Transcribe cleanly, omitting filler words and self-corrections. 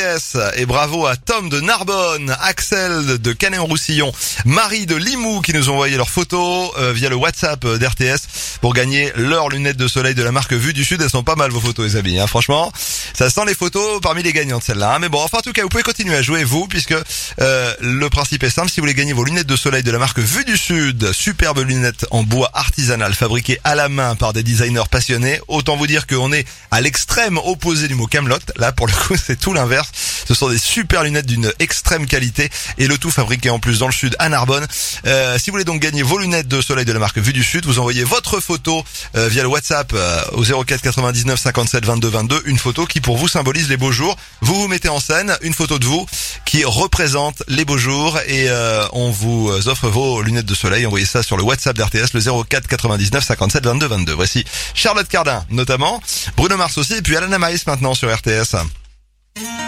RTS. Et bravo à Tom de Narbonne, Axel de Canet-en-Roussillon, Marie de Limoux qui nous ont envoyé leurs photos via le WhatsApp d'RTS pour gagner leurs lunettes de soleil de la marque Vue du Sud. Elles sont pas mal vos photos les amis, hein. Franchement, ça sent les photos parmi les gagnantes celles-là, hein. Mais bon, enfin en tout cas, vous pouvez continuer à jouer vous, puisque le principe est simple. Si vous voulez gagner vos lunettes de soleil de la marque Vue du Sud, superbes lunettes en bois artisanal fabriquées à la main par des designers passionnés, autant vous dire qu'on est à l'extrême opposé du mot Camelot. Là pour le coup c'est tout l'inverse. Ce sont des super lunettes d'une extrême qualité et le tout fabriqué en plus dans le sud à Narbonne. Si vous voulez donc gagner vos lunettes de soleil de la marque Vue du Sud, vous envoyez votre photo via le WhatsApp au 04 99 57 22 22, une photo qui pour vous symbolise les beaux jours. Vous vous mettez en scène une photo de vous qui représente les beaux jours et on vous offre vos lunettes de soleil. Envoyez ça sur le WhatsApp d'RTS, le 04 99 57 22 22. Voici Charlotte Cardin notamment, Bruno Mars aussi et puis Alana Maïs maintenant sur RTS.